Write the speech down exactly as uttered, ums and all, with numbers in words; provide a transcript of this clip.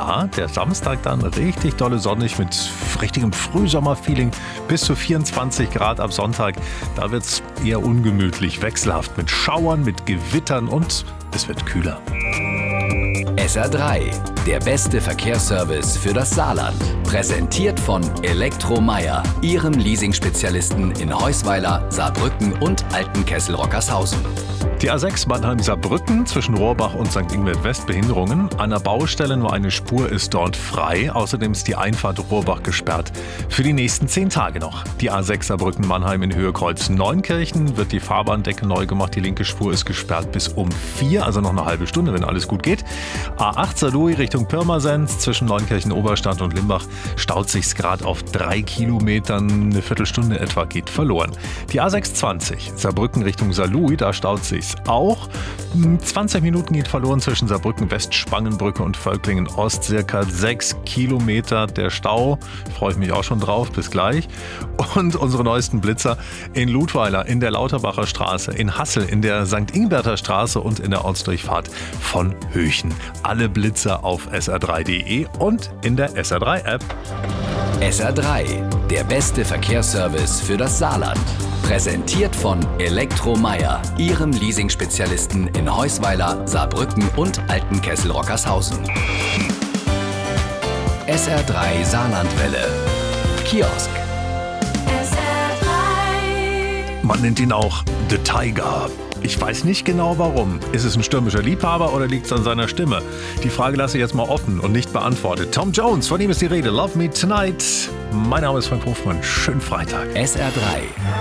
Ja, der Samstag dann richtig dolle sonnig mit richtigem Frühsommerfeeling bis zu vierundzwanzig Grad ab Sonntag. Da wird es eher ungemütlich, wechselhaft mit Schauern, mit Gewittern und es wird kühler. S R drei, der beste Verkehrsservice für das Saarland. Präsentiert von Elektromeyer, Ihrem Leasing-Spezialisten in Heusweiler, Saarbrücken und Altenkessel-Rockershausen. Die A sechs Mannheim-Saarbrücken zwischen Rohrbach und Sankt Ingbert West Behinderungen. An der Baustelle nur eine Spur ist dort frei. Außerdem ist die Einfahrt Rohrbach gesperrt. Für die nächsten zehn Tage noch. Die A sechs Saarbrücken-Mannheim in Höhe Kreuz Neunkirchen wird die Fahrbahndecke neu gemacht. Die linke Spur ist gesperrt bis um vier, also noch eine halbe Stunde, wenn alles gut geht. A acht Saarlouis Richtung Pirmasens zwischen Neunkirchen Oberstadt und Limbach staut sich's gerade auf drei Kilometern. Eine Viertelstunde etwa geht verloren. Die A sechshundertzwanzig Saarbrücken Richtung Saarlouis, da staut sich's auch. zwanzig Minuten geht verloren zwischen Saarbrücken West, Spangenbrücke und Völklingen Ost. Circa sechs Kilometer der Stau. Freue ich mich auch schon drauf. Bis gleich. Und unsere neuesten Blitzer in Ludweiler, in der Lauterbacher Straße, in Hassel, in der Sankt Ingberter Straße und in der Ortsdurchfahrt von Höchen. Alle Blitzer auf S R drei Punkt de und in der S R drei App. S R drei, der beste Verkehrsservice für das Saarland. Präsentiert von Elektromeyer, Ihrem Leasing-Spezialisten in Heusweiler, Saarbrücken und Altenkessel-Rockershausen. S R drei Saarlandwelle. Kiosk. S R drei. Man nennt ihn auch The Tiger. Ich weiß nicht genau warum. Ist es ein stürmischer Liebhaber oder liegt es an seiner Stimme? Die Frage lasse ich jetzt mal offen und nicht beantwortet. Tom Jones, von ihm ist die Rede. Love Me Tonight. Mein Name ist Frank Hofmann. Schönen Freitag. S R drei.